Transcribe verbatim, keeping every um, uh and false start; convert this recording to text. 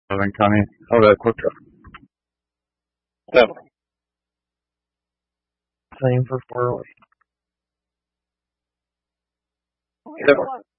Southern County. Oh, that quick draw. Seven. Same for four. Seven.